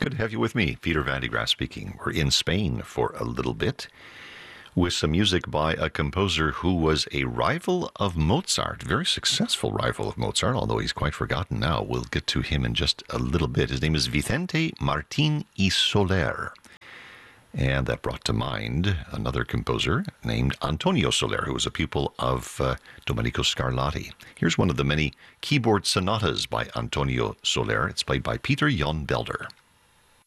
Good to have you with me. Peter Van de Graaf speaking. We're in Spain for a little bit with some music by a composer who was a rival of Mozart, very successful rival of Mozart, although he's quite forgotten now. We'll get to him in just a little bit. His name is Vicente Martín y Soler. And that brought to mind another composer named Antonio Soler, who was a pupil of Domenico Scarlatti. Here's one of the many keyboard sonatas by Antonio Soler. It's played by Peter Jan Belder.